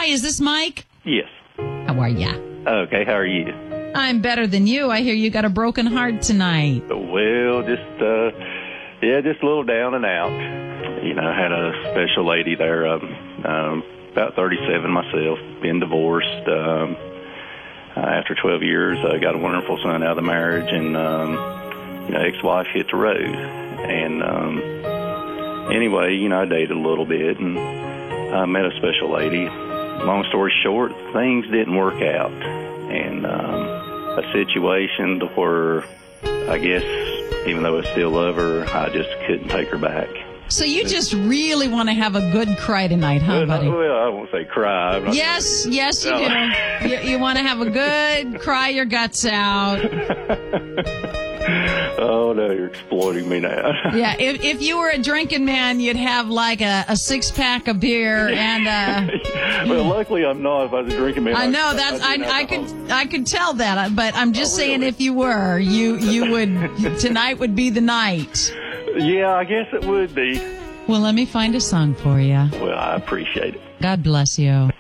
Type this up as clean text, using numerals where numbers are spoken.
is this Mike? Yes. How are ya? Okay, how are you? I'm better than you. I hear you got a broken heart tonight. Well, just a little down and out. You know, I had a special lady there, about 37 myself, been divorced. After 12 years, I got a wonderful son out of the marriage, and, ex-wife hit the road. And, anyway, I dated a little bit, and I met a special lady. Long story short, things didn't work out. And, a situation to where, I guess, even though I still love her, I just couldn't take her back. So you just really want to have a good cry tonight, huh, buddy? I won't say cry. Yes, you do. You want to have a good cry your guts out. Oh, no, you're exploiting me now. Yeah, if you were a drinking man, you'd have like a six-pack of beer and... Well, luckily I'm not. If I was a drinking man... I know, I could tell that, but I'm just saying if you were, you would... Tonight would be the night. Yeah, I guess it would be. Well, let me find a song for you. Well, I appreciate it. God bless you.